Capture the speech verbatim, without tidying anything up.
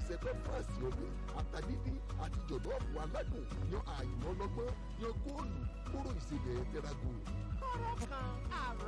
ìṣẹ̀fẹ́ fúrásì omi àtàdídí àti jọ̀dọ́ọ̀fù aládùn yan ààyò ọlọ́gbọ́n yan góòlù kóró ìsebẹ̀ tẹ́rágò. kọ́rọ́ kan àrà